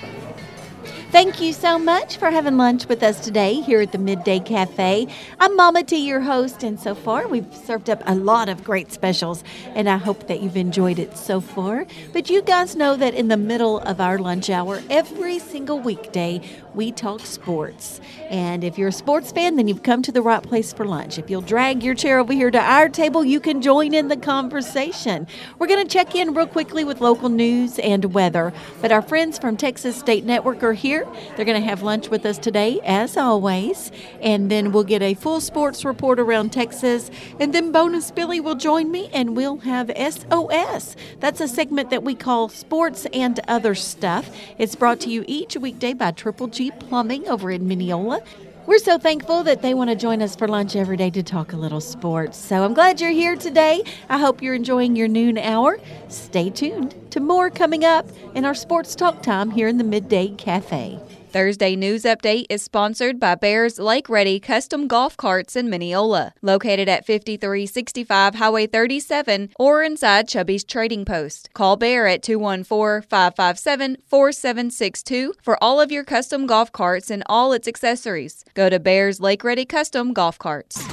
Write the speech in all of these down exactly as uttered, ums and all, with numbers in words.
Thank you so much for having lunch with us today here at the Midday Cafe. I'm Mama T, your host, and so far we've served up a lot of great specials, and I hope that you've enjoyed it so far. But you guys know that in the middle of our lunch hour, every single weekday, we talk sports. And if you're a sports fan, then you've come to the right place for lunch. If you'll drag your chair over here to our table, you can join in the conversation. We're going to check in real quickly with local news and weather, but our friends from Texas State Network are here. They're going to have lunch with us today, as always, and then we'll get a full sports report around Texas, and then Bonus Billy will join me, and we'll have S O S. That's a segment that we call Sports and Other Stuff. It's brought to you each weekday by Triple G Plumbing over in Mineola. We're so thankful that they want to join us for lunch every day to talk a little sports. So I'm glad you're here today. I hope you're enjoying your noon hour. Stay tuned to more coming up in our sports talk time here in the Midday Cafe. Thursday News Update is sponsored by Bears Lake Ready Custom Golf Carts in Mineola, located at fifty-three sixty-five Highway thirty-seven or inside Chubby's Trading Post. Call Bear at two one four, five five seven, four seven six two for all of your custom golf carts and all its accessories. Go to Bears Lake Ready Custom Golf Carts.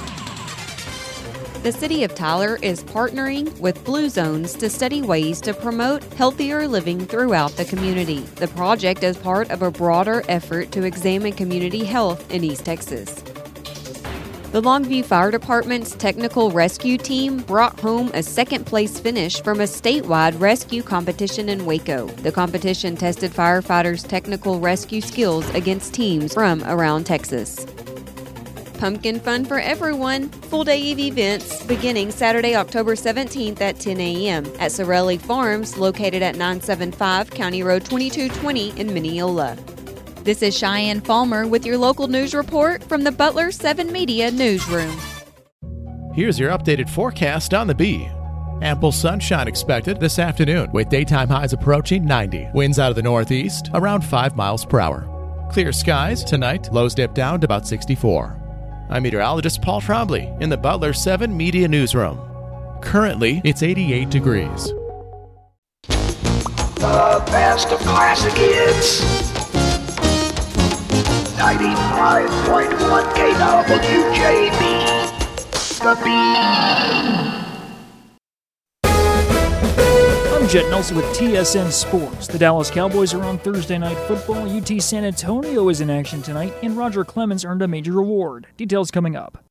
The City of Tyler is partnering with Blue Zones to study ways to promote healthier living throughout the community. The project is part of a broader effort to examine community health in East Texas. The Longview Fire Department's technical rescue team brought home a second-place finish from a statewide rescue competition in Waco. The competition tested firefighters' technical rescue skills against teams from around Texas. Pumpkin fun for everyone. Full-day Eve events beginning Saturday, October seventeenth at ten a.m. at Sorelli Farms, located at nine seventy-five County Road twenty-two twenty in Mineola. This is Cheyenne Falmer with your local news report from the Butler seven Media Newsroom. Here's your updated forecast on the Bee. Ample sunshine expected this afternoon with daytime highs approaching ninety. Winds out of the northeast around five miles per hour. Clear skies tonight, lows dip down to about sixty-four. I'm meteorologist Paul Trombley in the Butler seven Media Newsroom. Currently, it's eighty-eight degrees. The best of classic hits. ninety-five point one K W J B. The Bee. I'm Jet Nelson with T S N Sports. The Dallas Cowboys are on Thursday Night Football. U T San Antonio is in action tonight, and Roger Clemens earned a major award. Details coming up.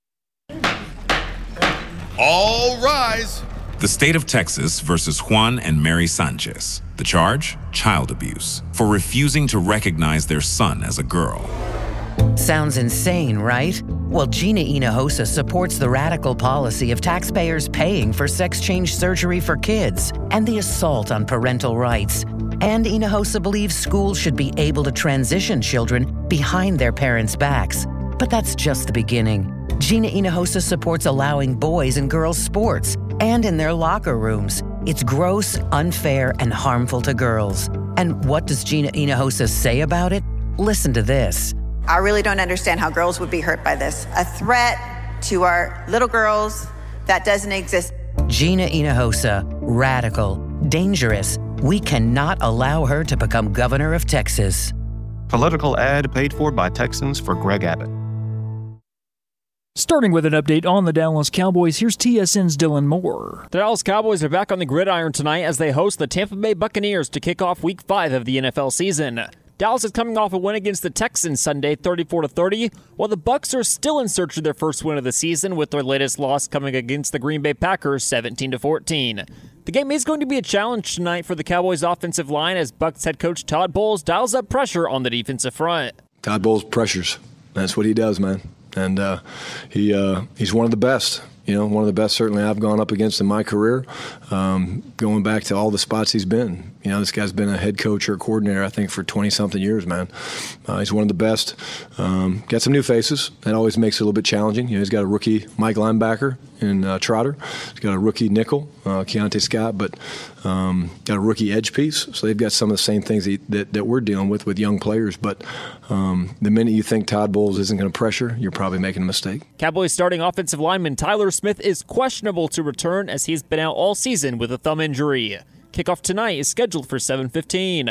All rise. The state of Texas versus Juan and Mary Sanchez. The charge? Child abuse. For refusing to recognize their son as a girl. Sounds insane, right? Well, Gina Hinojosa supports the radical policy of taxpayers paying for sex change surgery for kids and the assault on parental rights. And Hinojosa believes schools should be able to transition children behind their parents' backs. But that's just the beginning. Gina Hinojosa supports allowing boys and girls sports and in their locker rooms. It's gross, unfair, and harmful to girls. And what does Gina Hinojosa say about it? Listen to this. I really don't understand how girls would be hurt by this. A threat to our little girls that doesn't exist. Gina Hinojosa, radical, dangerous. We cannot allow her to become governor of Texas. Political ad paid for by Texans for Greg Abbott. Starting with an update on the Dallas Cowboys, here's T S N's Dylan Moore. The Dallas Cowboys are back on the gridiron tonight as they host the Tampa Bay Buccaneers to kick off Week five of the N F L season. Dallas is coming off a win against the Texans Sunday, thirty-four to thirty, while the Bucs are still in search of their first win of the season, with their latest loss coming against the Green Bay Packers, seventeen to fourteen. The game is going to be a challenge tonight for the Cowboys' offensive line as Bucs head coach Todd Bowles dials up pressure on the defensive front. Todd Bowles pressures. That's what he does, man. And uh, he uh, he's one of the best. You know, one of the best certainly I've gone up against in my career, um, going back to all the spots he's been. You know, this guy's been a head coach or a coordinator, I think, for twenty-something years, man. Uh, he's one of the best. Um, got some new faces. That always makes it a little bit challenging. You know, he's got a rookie Mike linebacker in uh, Trotter. He's got a rookie nickel, uh, Keontae Scott, but um, got a rookie edge piece. So they've got some of the same things that, that, that we're dealing with with young players. But um, the minute you think Todd Bowles isn't going to pressure, you're probably making a mistake. Cowboys starting offensive lineman Tyler Smith is questionable to return as he's been out all season with a thumb injury. Kickoff tonight is scheduled for seven fifteen.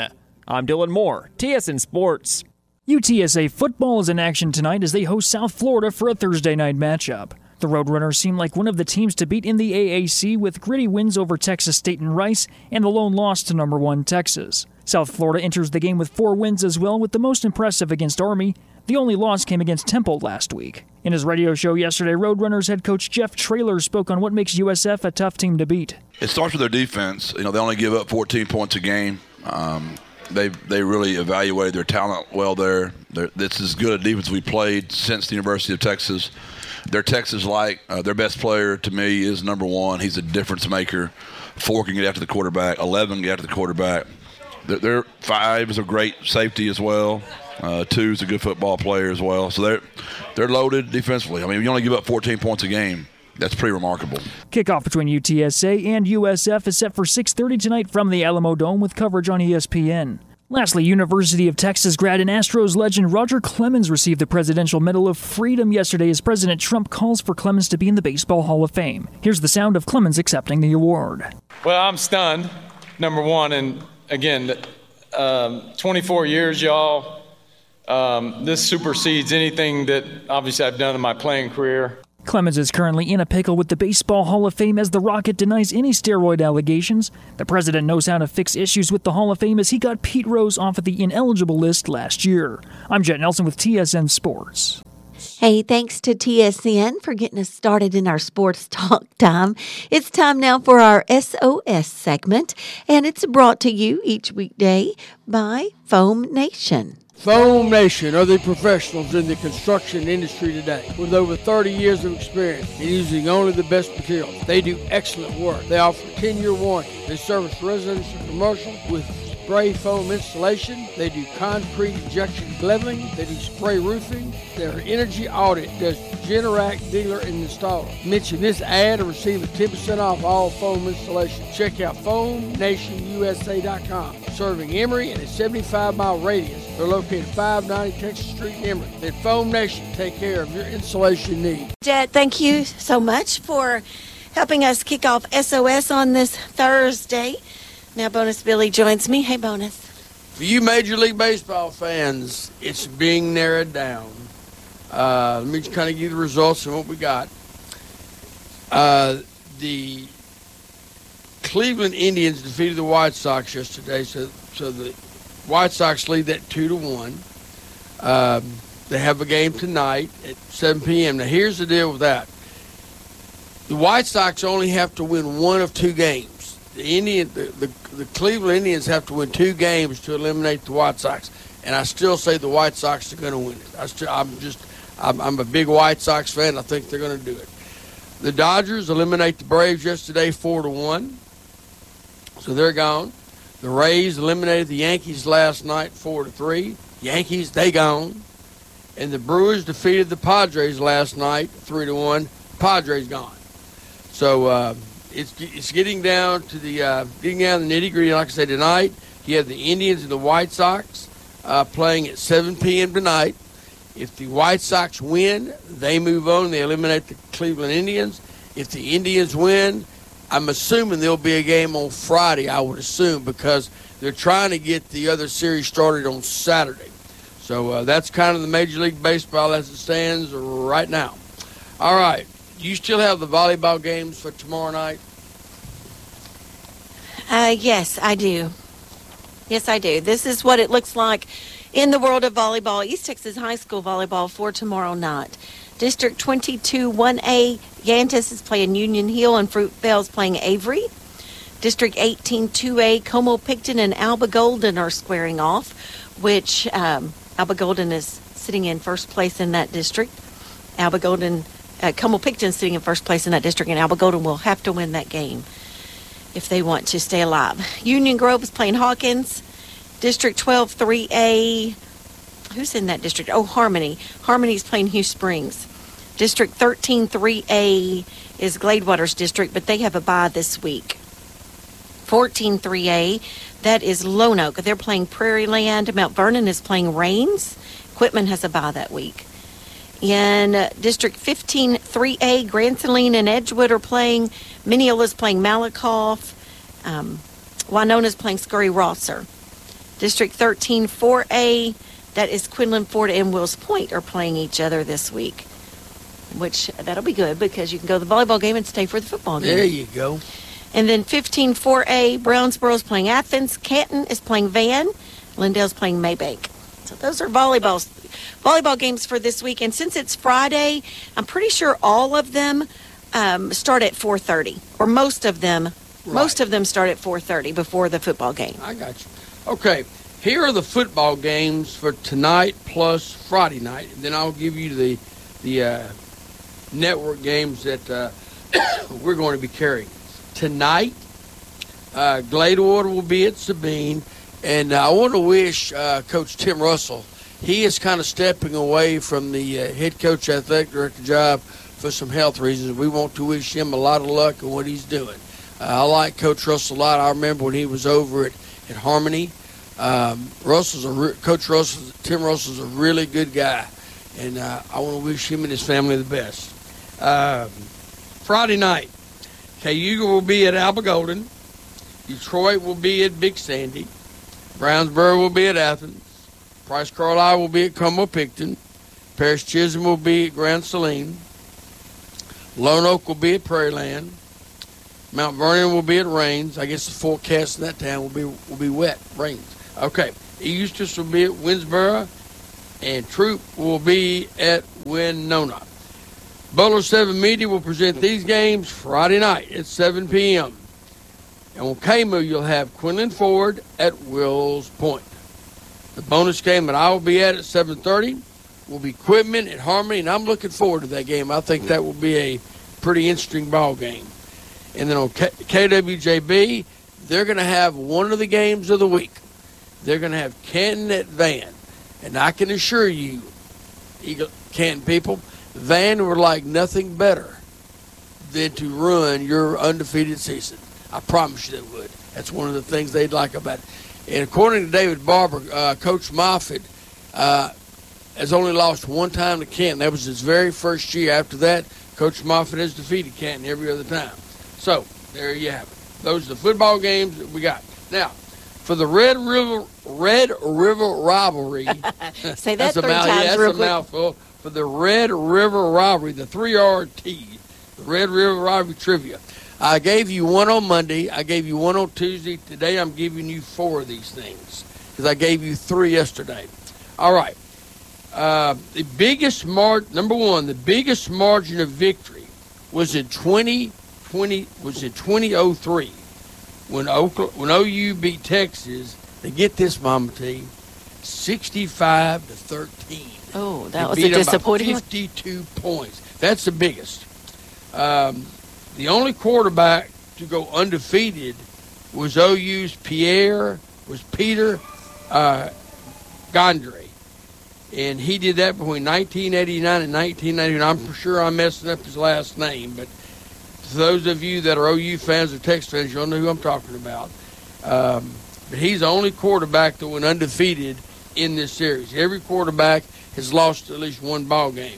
I'm Dylan Moore, T S N Sports. U T S A football is in action tonight as they host South Florida for a Thursday night matchup. The Roadrunners seem like one of the teams to beat in the A A C with gritty wins over Texas State and Rice and the lone loss to number one Texas. South Florida enters the game with four wins as well, with the most impressive against Army. The only loss came against Temple last week. In his radio show yesterday, Roadrunners head coach Jeff Traylor spoke on what makes U S F a tough team to beat. It starts with their defense. You know, they only give up fourteen points a game. Um, they they really evaluated their talent well there. They're, this is as good a defense we played since the University of Texas. They're Texas-like. Uh, their best player, to me, is number one. He's a difference maker. Four can get after the quarterback. Eleven can get after the quarterback. Their, their five is a great safety as well. Uh, two is a good football player as well. So they're they're loaded defensively. I mean, you only give up fourteen points a game. That's pretty remarkable. Kickoff between U T S A and U S F is set for six thirty tonight from the Alamo Dome with coverage on E S P N. Lastly, University of Texas grad and Astros legend Roger Clemens received the Presidential Medal of Freedom yesterday as President Trump calls for Clemens to be in the Baseball Hall of Fame. Here's the sound of Clemens accepting the award. Well, I'm stunned, number one, and again, um, twenty-four years, y'all. Um, this supersedes anything that obviously I've done in my playing career. Clemens is currently in a pickle with the Baseball Hall of Fame as the Rocket denies any steroid allegations. The president knows how to fix issues with the Hall of Fame as he got Pete Rose off of the ineligible list last year. I'm Jet Nelson with T S N Sports. Hey, thanks to T S N for getting us started in our sports talk time. It's time now for our S O S segment, and it's brought to you each weekday by Foam Nation. Foam Nation are the professionals in the construction industry today with over thirty years of experience in using only the best materials. They do excellent work. They offer a ten-year warranty. They service residential and commercial with spray foam installation. They do concrete injection leveling. They do spray roofing. Their energy audit does Generac dealer and installer. Mention this ad and receive a ten percent off all foam installation. Check out foam nation U S A dot com. Serving Emory and a seventy-five mile radius. They're located five ninety Texas Street in Emory. Let Foam Nation take care of your insulation needs. Jet, thank you so much for helping us kick off S O S on this Thursday. Now Bonus Billy joins me. Hey, Bonus. For you Major League Baseball fans, it's being narrowed down. Uh, let me just kind of give you the results of what we got. Uh, the Cleveland Indians defeated the White Sox yesterday, so so the White Sox lead that two to one. Um, they have a game tonight at seven p.m. Now here's the deal with that: the White Sox only have to win one of two games. The Indian, the, the, the Cleveland Indians have to win two games to eliminate the White Sox, and I still say the White Sox are going to win it. I still, I'm just, I'm, I'm a big White Sox fan. I think they're going to do it. The Dodgers eliminate the Braves yesterday, four to one. So they're gone. The Rays eliminated the Yankees last night, four to three. Yankees, they gone. And the Brewers defeated the Padres last night, three to one. Padres gone. So uh, it's it's getting down to the uh, getting down to the nitty gritty. Like I said, tonight you have the Indians and the White Sox uh, playing at seven p.m. tonight. If the White Sox win, they move on. They eliminate the Cleveland Indians. If the Indians win, I'm assuming there'll be a game on Friday, I would assume, because they're trying to get the other series started on Saturday. So uh, that's kind of the Major League Baseball as it stands right now. All right. Do you still have the volleyball games for tomorrow night? Uh, yes, I do. Yes, I do. This is what it looks like in the world of volleyball. East Texas High School volleyball for tomorrow night. District twenty-two one A, Yantis is playing Union Hill and Fruitvale is playing Avery. District eighteen two A, Como-Picton and Alba Golden are squaring off, which um, Alba Golden is sitting in first place in that district. Alba Golden, uh, Como-Picton sitting in first place in that district, and Alba Golden will have to win that game if they want to stay alive. Union Grove is playing Hawkins. District twelve three A, who's in that district? Oh, Harmony. Harmony's playing Hugh Springs. District thirteen three A is Gladewater's district, but they have a bye this week. fourteen three A, that is Lone Oak. They're playing Prairie Land. Mount Vernon is playing Rains. Quitman has a bye that week. In uh, District fifteen three A, Gransoline and Edgewood are playing. Mineola's playing Malakoff. Um, Winona's playing Scurry-Rosser. District thirteen four A, that is Quinlan Ford and Wills Point are playing each other this week, which that'll be good because you can go to the volleyball game and stay for the football game. There you go. And then fifteen four A, Brownsboro is playing Athens. Canton is playing Van. Lindale's playing Maybank. So those are volleyball, volleyball games for this week. And since it's Friday, I'm pretty sure all of them um, start at four thirty. Or most of them. Right. Most of them start at four thirty before the football game. I got you. Okay, here are the football games for tonight plus Friday night. And then I'll give you the, the uh, network games that uh, we're going to be carrying. Tonight, uh, Gladewater will be at Sabine, and uh, I want to wish uh, Coach Tim Russell, he is kind of stepping away from the uh, head coach athletic director job for some health reasons. We want to wish him a lot of luck in what he's doing. Uh, I like Coach Russell a lot. I remember when he was over at, at Harmony. Um, Russell's a re- Coach Russell, Tim Russell's a really good guy, and uh, I want to wish him and his family the best. Um, Friday night, Cayuga will be at Alba Golden. Detroit will be at Big Sandy. Brownsboro will be at Athens. Price Carlisle will be at Como Picton. Paris Chisholm will be at Grand Saline. Lone Oak will be at Prairie Land. Mount Vernon will be at Rains. I guess the forecast in that town will be will be wet, rains. Okay. Eustis will be at Winsboro. And Troop will be at Winona. Butler seven Media will present these games Friday night at seven p.m. And on K M O, you'll have Quinlan Ford at Wills Point. The bonus game that I will be at at seven thirty will be Quitman at Harmony, and I'm looking forward to that game. I think that will be a pretty interesting ball game. And then on K- KWJB, they're going to have one of the games of the week. They're going to have Canton at Van. And I can assure you, Eagle, Canton people, Van would like nothing better than to run your undefeated season. I promise you they would. That's one of the things they'd like about it. And according to David Barber, uh, Coach Moffitt uh, has only lost one time to Canton. That was his very first year. After that, Coach Moffitt has defeated Canton every other time. So, there you have it. Those are the football games that we got. Now, for the Red River Red River rivalry. Say that three a mouth, times yeah, real that's quick. a mouthful. For the Red River rivalry, the three R T, the Red River rivalry trivia. I gave you one on Monday. I gave you one on Tuesday. Today I'm giving you four of these things because I gave you three yesterday. All right. Uh, the biggest mar- number one, the biggest margin of victory was in twenty twenty was in twenty oh three when Oklahoma, when O U beat Texas. They get this, Mama T, sixty-five to thirteen. Oh, that They was beat a them by disappointing one. fifty-two points. That's the biggest. Um, the only quarterback to go undefeated was O U's Pierre, was Peter uh, Gondry. And he did that between nineteen eighty-nine and nineteen ninety-nine. I'm for sure I'm messing up his last name, but to those of you that are O U fans or Texas fans, you'll know who I'm talking about. Um, but he's the only quarterback that went undefeated in this series. Every quarterback has lost at least one ball game.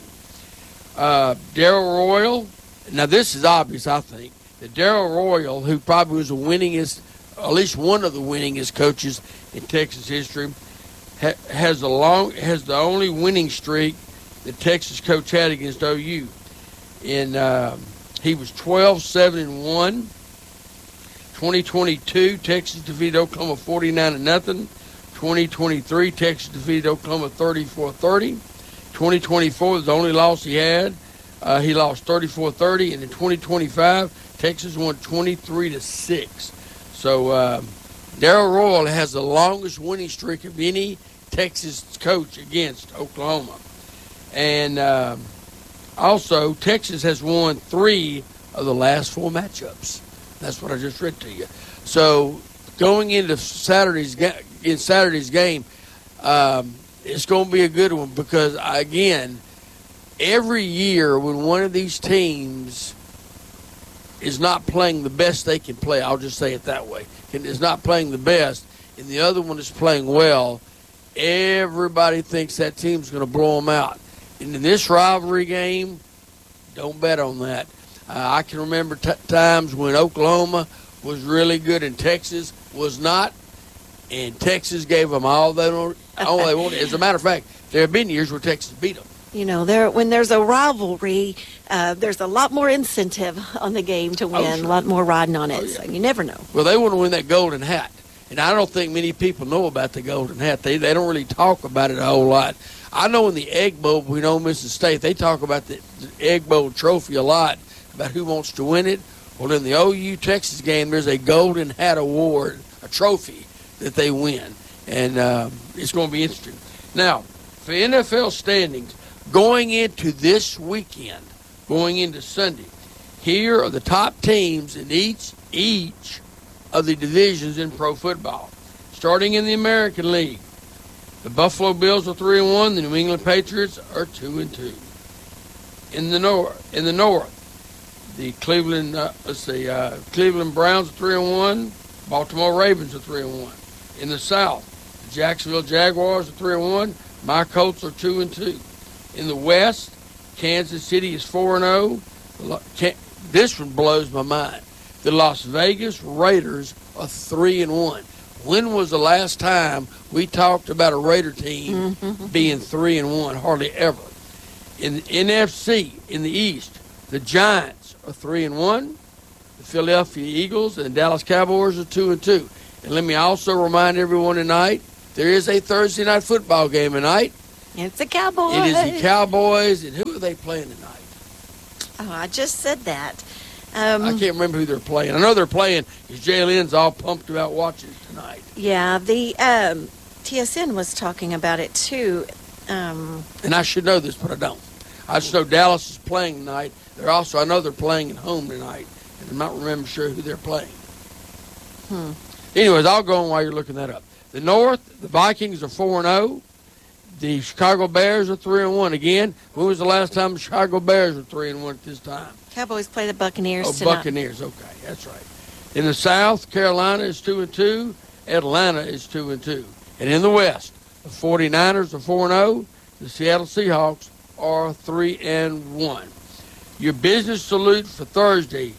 Uh, Darrell Royal, now this is obvious, I think, that Darrell Royal, who probably was the winningest, at least one of the winningest coaches in Texas history, ha- has the long has the only winning streak that Texas coach had against O U. And uh, he was twelve seven and one. twenty twenty-two, Texas defeated Oklahoma forty-nine to nothing. twenty twenty-three, Texas defeated Oklahoma thirty-four thirty. twenty twenty-four was the only loss he had. Uh, he lost thirty-four thirty, and in twenty twenty-five, Texas won twenty-three to six. So uh, Darrell Royal has the longest winning streak of any Texas coach against Oklahoma. And uh, also, Texas has won three of the last four matchups. That's what I just read to you. So going into Saturday's ga- in Saturday's game, um, it's going to be a good one because, again, every year when one of these teams is not playing the best they can play, I'll just say it that way, is not playing the best, and the other one is playing well, everybody thinks that team's going to blow them out. And in this rivalry game, don't bet on that. Uh, I can remember t- times when Oklahoma was really good and Texas was not, and Texas gave them all they, all they wanted. As a matter of fact, there have been years where Texas beat them. You know, there when there's a rivalry, uh, there's a lot more incentive on the game to win, oh, sure. a lot more riding on it. Oh, yeah. So you never know. Well, they want to win that golden hat. And I don't think many people know about the golden hat. They they don't really talk about it a whole lot. I know in the Egg Bowl, we know Mississippi State, they talk about the, the Egg Bowl trophy a lot, about who wants to win it. Well, in the O U-Texas game, there's a golden hat award, a trophy that they win. And uh, it's going to be interesting. Now, for N F L standings, going into this weekend, going into Sunday, here are the top teams in each each of the divisions in pro football. Starting in the American League, the Buffalo Bills are three and one. The New England Patriots are two and two. In the north, in the north, the Cleveland uh, let's see, uh, Cleveland Browns are three and one. Baltimore Ravens are three and one. In the South, the Jacksonville Jaguars are three and one. My Colts are two and two. In the West, Kansas City is four and zero. This one blows my mind. The Las Vegas Raiders are three and one. When was the last time we talked about a Raider team mm-hmm. being three and one? Hardly ever. In the N F C, in the East, the Giants are three and one. The Philadelphia Eagles and the Dallas Cowboys are two and two. And let me also remind everyone tonight, there is a Thursday night football game tonight. It's the Cowboys. It is the Cowboys, and who are they playing tonight? Oh, I just said that. Um, I can't remember who they're playing. I know they're playing because Jay Lynn's all pumped about watching it tonight. Yeah, the um, T S N was talking about it too. Um, and I should know this, but I don't. I just know Dallas is playing tonight. They're also, I know they're playing at home tonight, and I'm not remember sure who they're playing. Hmm. Anyways, I'll go on while you're looking that up. The North, the Vikings are four and zero. The Chicago Bears are three and one. Again, when was the last time the Chicago Bears were three and one at this time? Cowboys play the Buccaneers oh, tonight. Buccaneers, okay, that's right. In the South, Carolina is two and two. Atlanta is two and two. And in the West, the 49ers are four and zero. The Seattle Seahawks are three and one. Your business salute for Thursday,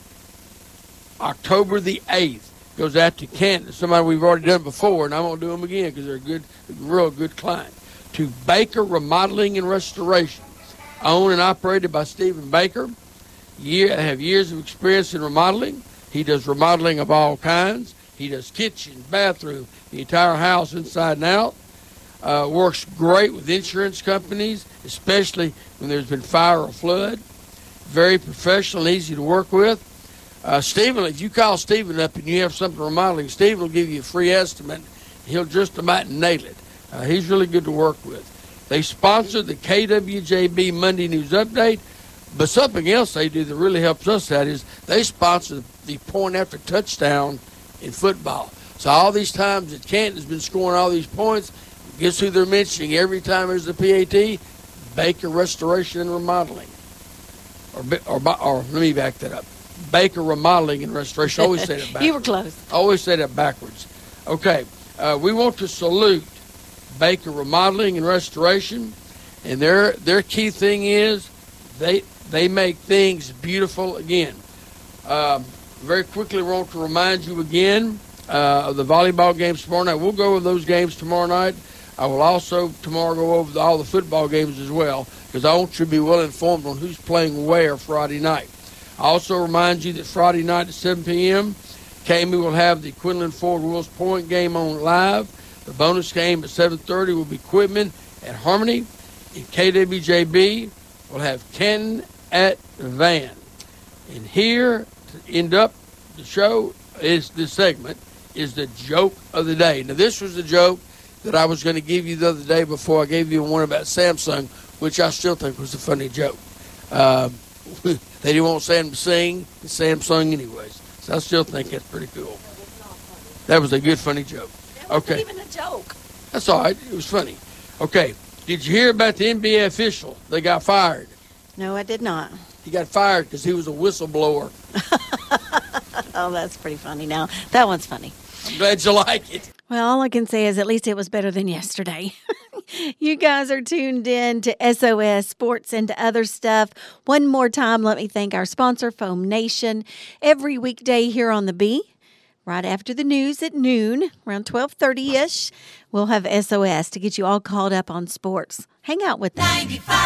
October the eighth, goes out to Canton. Somebody we've already done before, and I won't do them again because they're a good, a real good client. To Baker Remodeling and Restoration, owned and operated by Stephen Baker. Year, have years of experience in remodeling. He does remodeling of all kinds. He does kitchen, bathroom, the entire house inside and out. Uh, works great with insurance companies, especially when there's been fire or flood. Very professional and easy to work with. Uh, Stephen, if you call Stephen up and you have something remodeling, Stephen will give you a free estimate. He'll just about nail it. Uh, he's really good to work with. They sponsor the K W J B Monday News Update, but something else they do that really helps us out is they sponsor the point after touchdown in football. So all these times that Canton's been scoring all these points, guess who they're mentioning every time there's a P A T? Baker Restoration and Remodeling. Or, or, or let me back that up. Baker Remodeling and Restoration. I always say that backwards. You were close. I always say that backwards. Okay, uh, we want to salute Baker Remodeling and Restoration, and their their key thing is they they make things beautiful again. Um, very quickly, we want to remind you again uh, of the volleyball games tomorrow night. We'll go over those games tomorrow night. I will also tomorrow go over the, all the football games as well, because I want you to be well informed on who's playing where Friday night. I also remind you that Friday night at seven p.m., K M E will have the Quinlan Ford Wills Point game on live. The bonus game at seven thirty will be Quitman at Harmony. And K W J B will have Canton at Van. And here, to end up the show, is this segment, is the joke of the day. Now, this was the joke that I was going to give you the other day before I gave you one about Samsung, which I still think was a funny joke. Um, they didn't want Sam to sing, and Sam sung anyways. So I still think that's pretty cool. That was a good, funny joke. Okay. Even a joke. That's all right. It was funny. Okay. Did you hear about the N B A official? They got fired. No, I did not. He got fired because he was a whistleblower. Oh, that's pretty funny now. That one's funny. I'm glad you like it. Well, all I can say is at least it was better than yesterday. You guys are tuned in to S O S Sports and other stuff. One more time, let me thank our sponsor, Foam Nation. Every weekday here on the B, Right after the news at noon, around twelve thirty-ish, we'll have S O S to get you all caught up on sports. Hang out with us.